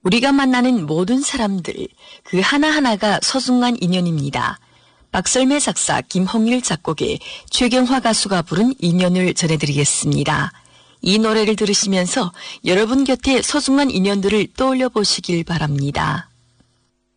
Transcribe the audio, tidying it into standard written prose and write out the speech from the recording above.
우리가 만나는 모든 사람들, 그 하나하나가 소중한 인연입니다. 박설매 작사, 김홍일 작곡의 최경화 가수가 부른 인연을 전해드리겠습니다. 이 노래를 들으시면서 여러분 곁에 소중한 인연들을 떠올려 보시길 바랍니다.